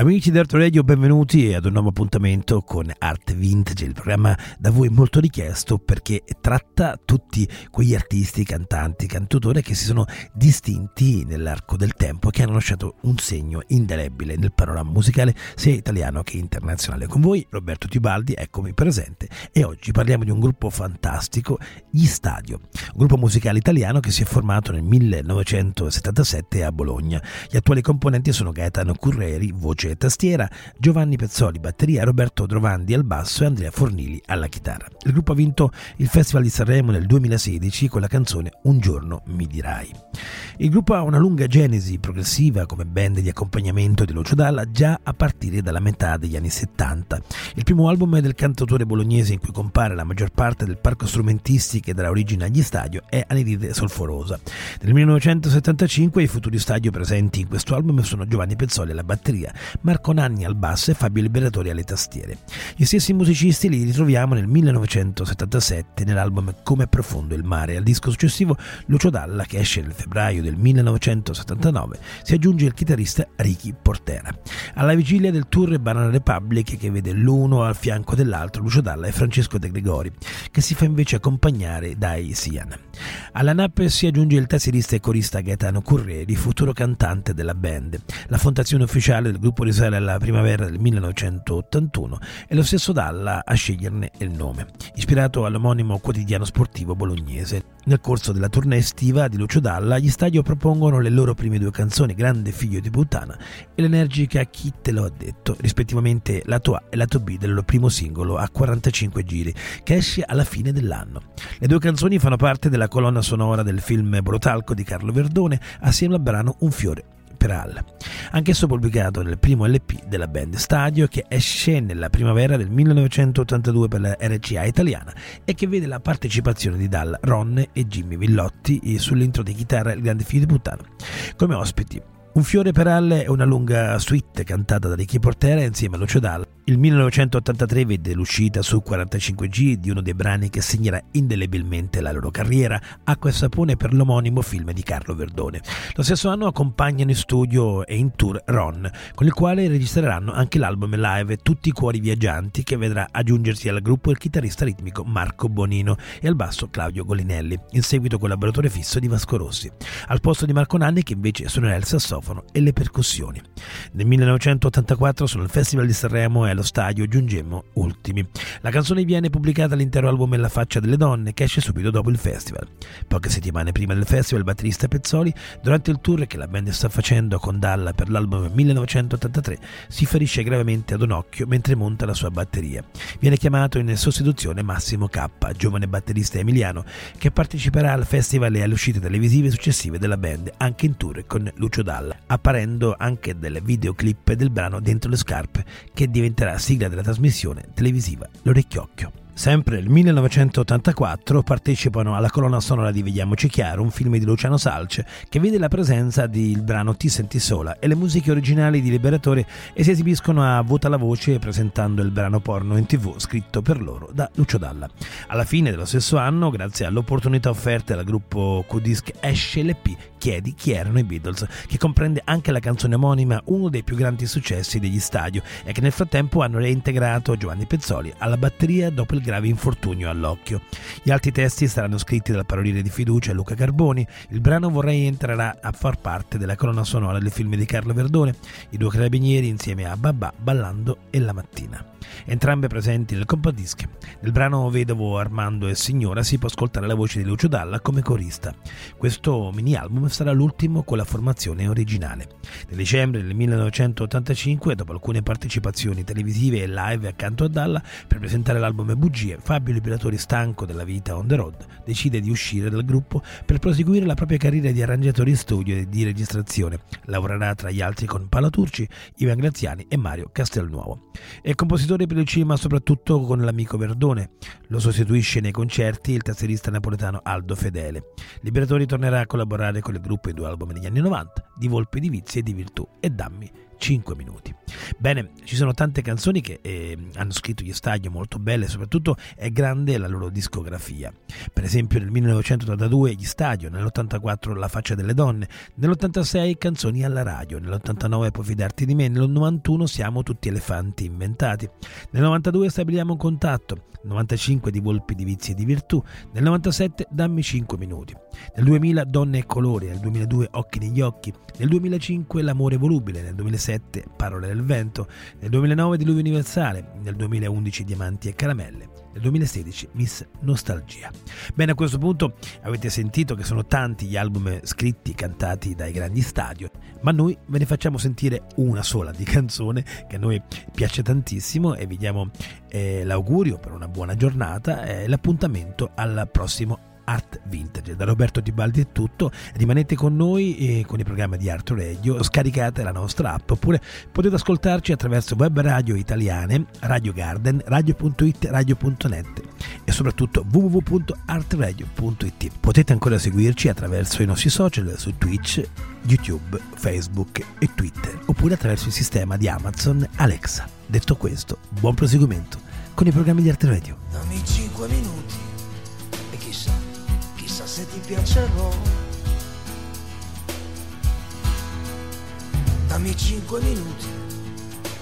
Amici di Art Radio, benvenuti ad un nuovo appuntamento con Art Vintage, il programma da voi molto richiesto perché tratta tutti quegli artisti, cantanti, cantautori che si sono distinti nell'arco del tempo e che hanno lasciato un segno indelebile nel panorama musicale sia italiano che internazionale. Con voi Roberto Tibaldi, eccomi presente, e oggi parliamo di un gruppo fantastico, gli Stadio, un gruppo musicale italiano che si è formato nel 1977 a Bologna. Gli attuali componenti sono Gaetano Curreri, voce e tastiera, Giovanni Pezzoli batteria, Roberto Drovandi al basso e Andrea Fornili alla chitarra. Il gruppo ha vinto il Festival di Sanremo nel 2016 con la canzone Un giorno mi dirai. Il gruppo ha una lunga genesi progressiva come band di accompagnamento di Lucio Dalla già a partire dalla metà degli anni 70. Il primo album del cantautore bolognese in cui compare la maggior parte del parco strumentisti che darà origine agli Stadio è Anidride Solforosa. Nel 1975 i futuri Stadio presenti in questo album sono Giovanni Pezzoli alla batteria, Marco Nanni al basso e Fabio Liberatori alle tastiere. Gli stessi musicisti li ritroviamo nel 1977 nell'album Come è profondo il mare. Al disco successivo Lucio Dalla, che esce nel febbraio del 1979, si aggiunge il chitarrista Ricky Portera. Alla vigilia del tour Banana Republic, che vede l'uno al fianco dell'altro Lucio Dalla e Francesco De Gregori, che si fa invece accompagnare dai Sian. Alla NAP si aggiunge il tastierista e corista Gaetano Curreri, futuro cantante della band. La fondazione ufficiale del gruppo risale alla primavera del 1981 e lo stesso Dalla a sceglierne il nome, ispirato all'omonimo quotidiano sportivo bolognese. Nel corso della tournée estiva di Lucio Dalla, gli Stadio propongono le loro prime due canzoni, Grande figlio di puttana e l'energica Chi te lo ha detto, rispettivamente lato A e lato B del loro primo singolo a 45 giri, che esce alla fine dell'anno. Le due canzoni fanno parte della colonna sonora del film Brotalco di Carlo Verdone, assieme al brano Un fiore per Al, anch'esso pubblicato nel primo LP della band Stadio, che esce nella primavera del 1982 per la RCA italiana e che vede la partecipazione di Dalla, Ron e Jimmy Villotti sull'intro di chitarra Il grande figlio di puttana come ospiti. Un fiore per Alle è una lunga suite cantata da Ricky Portera insieme a Lucio Dalla. Il 1983 vede l'uscita su 45G di uno dei brani che segnerà indelebilmente la loro carriera, Acqua e sapone, per l'omonimo film di Carlo Verdone. Lo stesso anno accompagnano in studio e in tour Ron, con il quale registreranno anche l'album live Tutti i cuori viaggianti, che vedrà aggiungersi al gruppo il chitarrista ritmico Marco Bonino e al basso Claudio Golinelli, in seguito collaboratore fisso di Vasco Rossi, al posto di Marco Nanni, che invece suonerà il sassofono e le percussioni. Nel 1984 sono al Festival di Sanremo e allo Stadio giungemmo ultimi. La canzone viene pubblicata all'intero album La faccia delle donne, che esce subito dopo il festival. Poche settimane prima del festival, il batterista Pezzoli, durante il tour che la band sta facendo con Dalla per l'album 1983, si ferisce gravemente ad un occhio mentre monta la sua batteria. Viene chiamato in sostituzione Massimo K, giovane batterista emiliano, che parteciperà al festival e alle uscite televisive successive della band, anche in tour con Lucio Dalla, apparendo anche delle videoclip del brano Dentro le scarpe, che diventerà sigla della trasmissione televisiva L'Orecchiocchio. Sempre nel 1984 partecipano alla colonna sonora di Vediamoci chiaro, un film di Luciano Salce, che vede la presenza del brano Ti senti sola e le musiche originali di Liberatore, e si esibiscono a Vota la voce presentando il brano Porno in TV scritto per loro da Lucio Dalla. Alla fine dello stesso anno, grazie all'opportunità offerta dal gruppo Q-Disc, esce l'EP Chiedi chi erano i Beatles, che comprende anche la canzone omonima, uno dei più grandi successi degli Stadio, e che nel frattempo hanno reintegrato Giovanni Pezzoli alla batteria dopo il grave infortunio all'occhio. Gli altri testi saranno scritti dal paroliere di fiducia Luca Carboni. Il brano Vorrei entrerà a far parte della colonna sonora del film di Carlo Verdone, I due carabinieri insieme a Babà, Ballando e La mattina, entrambe presenti nel compact disc. Nel brano Vedovo, Armando e Signora si può ascoltare la voce di Lucio Dalla come corista. Questo mini album sarà l'ultimo con la formazione originale. Nel dicembre del 1985, dopo alcune partecipazioni televisive e live accanto a Dalla per presentare l'album Bugie, Fabio Liberatori, stanco della vita on the road, decide di uscire dal gruppo per proseguire la propria carriera di arrangiatore in studio e di registrazione. Lavorerà tra gli altri con Paolo Turci, Ivan Graziani e Mario Castelnuovo. È compositore per il cinema soprattutto con l'amico Verdone. Lo sostituisce nei concerti il tastierista napoletano Aldo Fedele. Liberatori tornerà a collaborare con il gruppo in due album negli anni 90, Di volpe, di vizi e di virtù, e Dammi 5 minuti. Bene, ci sono tante canzoni che hanno scritto gli Stadio molto belle, soprattutto è grande la loro discografia. Per esempio nel 1982 gli Stadio, nell'84 La faccia delle donne, nell'86 Canzoni alla radio, nell'89 Puoi fidarti di me, nel 91 Siamo tutti elefanti inventati, nel 92 Stabiliamo un contatto, nel 95 Di volpi, di vizi e di virtù, nel 97 Dammi 5 minuti, nel 2000 Donne e colori, nel 2002 Occhi negli occhi, nel 2005 L'amore volubile, nel 2007 Parole del vento, nel 2009 Diluvio universale, nel 2011 Diamanti e caramelle, nel 2016 Miss Nostalgia. Bene, a questo punto avete sentito che sono tanti gli album scritti, cantati dai grandi Stadio, ma noi ve ne facciamo sentire una sola di canzone che a noi piace tantissimo e vi diamo l'augurio per una buona giornata e l'appuntamento al prossimo Art Vintage. Da Roberto Tibaldi è tutto, rimanete con noi con i programmi di Art Radio, scaricate la nostra app oppure potete ascoltarci attraverso web radio italiane, Radio Garden, radio.it, radio.net e soprattutto www.artradio.it. Potete ancora seguirci attraverso i nostri social su Twitch, YouTube, Facebook e Twitter oppure attraverso il sistema di Amazon Alexa. Detto questo, buon proseguimento con i programmi di Art Radio. Dammi 5 minuti e chissà se ti piacerò. Dammi 5 minuti